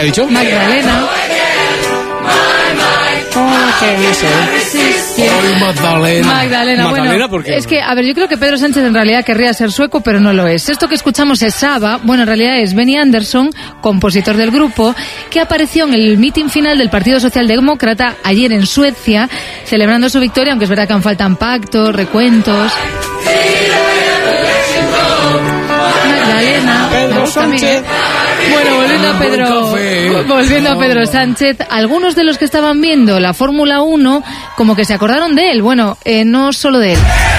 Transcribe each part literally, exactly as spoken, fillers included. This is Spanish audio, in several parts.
ha dicho? Magdalena. Sí, Magdalena. Magdalena, Magdalena, bueno, ¿por qué? es que, a ver, yo creo que Pedro Sánchez en realidad querría ser sueco, pero no lo es. Esto que escuchamos es Saba, bueno, en realidad es Benny Andersson, compositor del grupo, que apareció en el mitin final del Partido Socialdemócrata ayer en Suecia, celebrando su victoria, aunque es verdad que aún faltan pactos, recuentos. Magdalena, Pedro Sánchez. Bueno, volviendo a Pedro, volviendo a Pedro Sánchez, algunos de los que estaban viendo la Fórmula uno como que se acordaron de él. Bueno, eh, no solo de él.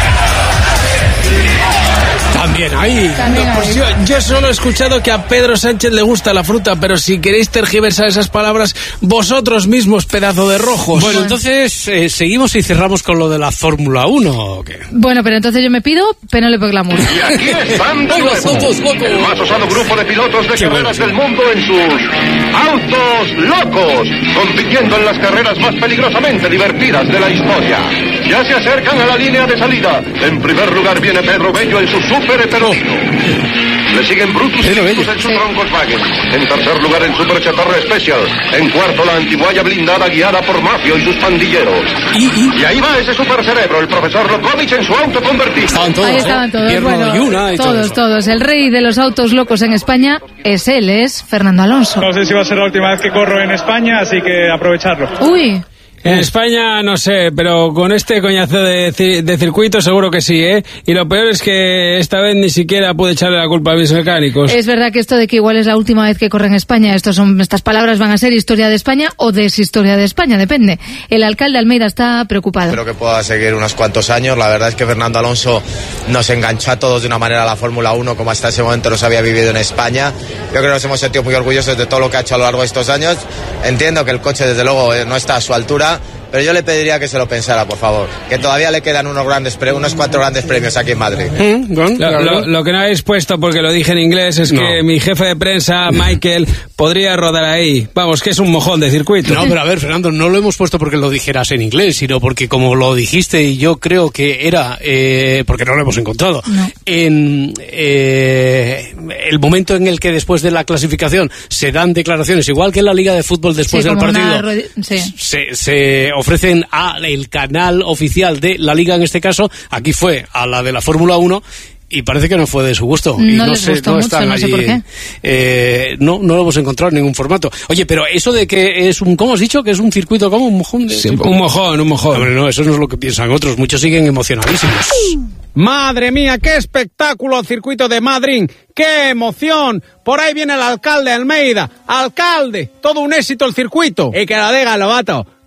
También ahí. También No, pues ahí. yo, yo solo he escuchado que a Pedro Sánchez le gusta la fruta, pero si queréis tergiversar esas palabras, vosotros mismos, pedazo de rojos. Bueno, entonces eh, seguimos y cerramos con lo de la Fórmula uno, ¿o qué? Bueno, pero entonces yo me pido Penélope Glamour. Y aquí están de nuevo, el más osado grupo de pilotos de carreras del mundo en sus autos locos, compitiendo en las carreras más peligrosamente divertidas de la historia. Ya se acercan a la línea de salida. En primer lugar viene Pedro Bello en su Super Heterógeno. Le siguen Brutus y Victus en su Volkswagen. En tercer lugar el Super Chatarra Special. En cuarto la antiguaya blindada guiada por Mafio y sus pandilleros. ¿Y, y? Y ahí va ese super cerebro, el profesor Lokovic en su auto convertido. Estaban todos, Ahí estaban todos, Pierno bueno, de Yuna y todo todos, eso. todos. El rey de los autos locos en España es él, es Fernando Alonso. No sé si va a ser la última vez que corro en España, así que aprovecharlo. Uy, En España no sé, pero con este coñazo de, ci- de circuito seguro que sí, ¿eh? Y lo peor es que esta vez ni siquiera pude echarle la culpa a mis mecánicos. es verdad que esto de que igual es la última vez que corre en España, estos son, estas palabras van a ser historia de España o deshistoria de España, depende. El alcalde Almeida está preocupado. Creo que pueda seguir unos cuantos años. La verdad es que Fernando Alonso nos enganchó a todos de una manera a la Fórmula uno como hasta ese momento no se había vivido en España. Yo creo que nos hemos sentido muy orgullosos de todo lo que ha hecho a lo largo de estos años. Entiendo que el coche desde luego eh, no está a su altura, pero yo le pediría que se lo pensara, por favor. Que todavía le quedan unos grandes pre- unos cuatro grandes premios aquí en Madrid. ¿Mm? Lo, lo- lo que no habéis puesto, porque lo dije en inglés, es No. que mi jefe de prensa, Michael, podría rodar ahí. Vamos, que es un mojón de circuito. No, pero a ver, Fernando, no lo hemos puesto porque lo dijeras en inglés, sino porque como lo dijiste, y yo creo que era, eh, porque no lo hemos encontrado, No. en eh, el momento en el que después de la clasificación se dan declaraciones, igual que en la Liga de Fútbol después Sí, del como una partido, ruedi- sí. se, se ofrecen a el canal oficial de la Liga, en este caso, aquí fue a la de la Fórmula uno, y parece que no fue de su gusto. Y No no les sé, gustó no mucho, están no sé allí. por qué. Eh, no, no lo hemos encontrado en ningún formato. Oye, pero eso de que es un, ¿cómo has dicho? Que es un circuito, ¿cómo? Un mojón de Sí, tipo? un mojón, un mojón. Hombre, no, eso no es lo que piensan otros. Muchos siguen emocionadísimos. Madre mía, qué espectáculo el circuito de Madrid, qué emoción. Por ahí viene el alcalde Almeida. Alcalde, todo un éxito el circuito. Y que lo diga el lobato.